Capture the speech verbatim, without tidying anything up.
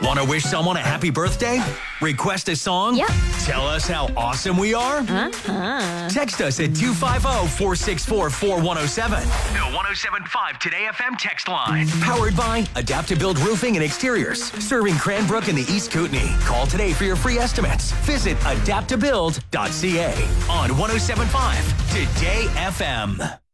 Want to wish someone a happy birthday? Request a song? Yep. Tell us how awesome we are? Uh-huh. Text us at two five zero, four six four, four one zero seven. The one oh seven point five Today F M text line. Powered by Adapt-to-Build Roofing and Exteriors. Serving Cranbrook and the East Kootenay. Call today for your free estimates. Visit adapt to build dot c a on one oh seven point five Today F M.